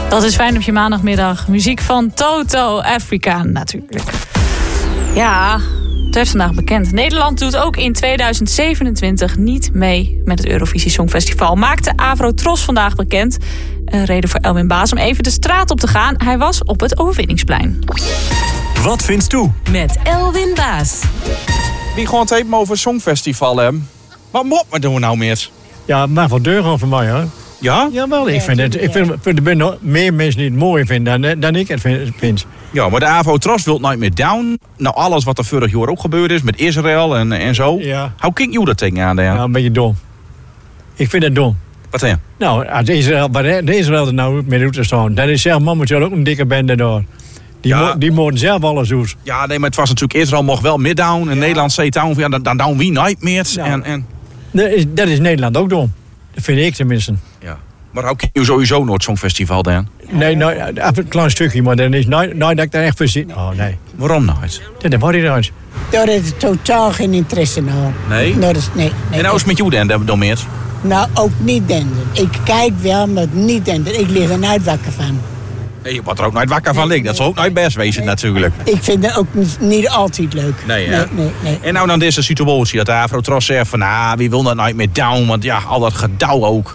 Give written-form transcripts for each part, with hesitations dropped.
Dat is fijn op je maandagmiddag. Muziek van Toto, Afrika natuurlijk. Ja, het werd vandaag bekend. Nederland doet ook in 2027 niet mee met het Eurovisie Songfestival. Maakte Avrotros vandaag bekend. Een reden voor Elwin Baas om even de straat op te gaan. Hij was op het Overwinningsplein. Wat vindt u? Met Elwin Baas. Die gewoon het even over het Songfestival hebben. Wat doen we nou meer? Ja, maar voor deur voor mij hoor. Ja? Jawel, ik vind er zijn nog meer mensen die het mooi vinden dan ik het vind. Ja, maar de Avrotros wil nooit meer down. Nou, alles wat er vorig jaar ook gebeurd is met Israël en zo. Ja. Hoe kijk je dat tegenaan? Ja, een beetje dom. Ik vind het dom. Wat dan? Nou, als Israël er nou mee doet te staan, dan is zelf momenteel ook een dikke bende door. Die moeten zelf alles doen. Ja, nee, maar het was natuurlijk Israël mocht wel meer down en Nederland zei down. Ja, dan down wie nooit meer. Ja. En... Dat is Nederland ook dom. Dat vind ik tenminste. Ja. Maar hoe kijk je sowieso nooit Songfestival dan? Nee, nou, even een klein stukje, maar dan is nooit dat ik daar echt voor zit. Oh nee. Waarom nooit? Dat wordt niet nooit. Daar is totaal geen interesse in. Nee? Nee. En nou is het met jou dan meer? Nou, ook niet denden. Ik kijk wel, maar niet denden. Ik lig er nooit wakker van. Nee, je wordt er ook nooit wakker van liggen. Dat zal ook nooit best wezen natuurlijk. Ik vind het ook niet altijd leuk. Nee, hè? Nee. En nou dan deze situatie dat de Avrotros zegt van... wie wil dat nooit meer down? Want ja, al dat gedouw ook.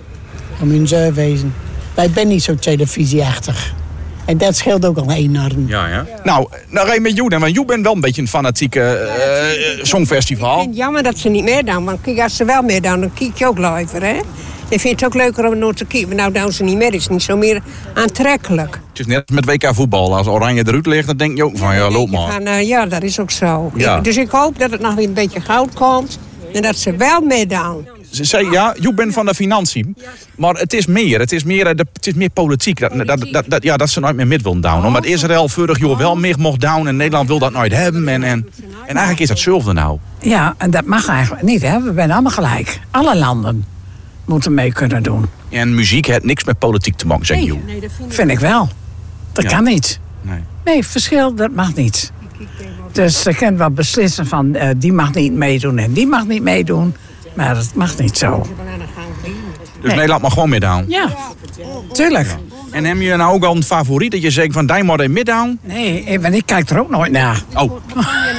Om hun zo wezen. Wij zijn niet zo televisieachtig. En dat scheelt ook al enorm. Ja. Nou rij met jou dan. Want jou bent wel een beetje een fanatieke songfestival. Ik vind het jammer dat ze niet meer doen. Want kijk, als ze wel meer doen, dan kijk je ook liever, hè? Ik vind het ook leuker om nooit te kijken. Maar nou doen ze niet meer. Het is niet zo meer aantrekkelijk. Het is net met WK voetbal. Als Oranje eruit ligt, dan denk je ook van ja, loop maar. Ja, dat is ook zo. Ja. Dus ik hoop dat het nog weer een beetje goud komt. En dat ze wel meedoen. Ze zei ja, je bent van de financiën. Maar het is meer. Het is meer politiek. Dat ze nooit meer met willen down. Omdat Israël vorig jaar wel meer mocht down. En Nederland wil dat nooit hebben. En eigenlijk is dat hetzelfde nou. Ja, en dat mag eigenlijk niet, hè. We zijn allemaal gelijk. Alle landen moeten mee kunnen doen. En muziek heeft niks met politiek te maken, zeg je. Nee, dat vind ik wel. Dat kan niet. Nee, verschil, dat mag niet. Dus ze kunnen wel beslissen van die mag niet meedoen en die mag niet meedoen. Maar dat mag niet zo. Dus Nederland mag gewoon meedown? Ja, tuurlijk. En heb je nou ook al een favoriet dat je zegt van die moet in middown? Nee, want ik kijk er ook nooit naar. Oh.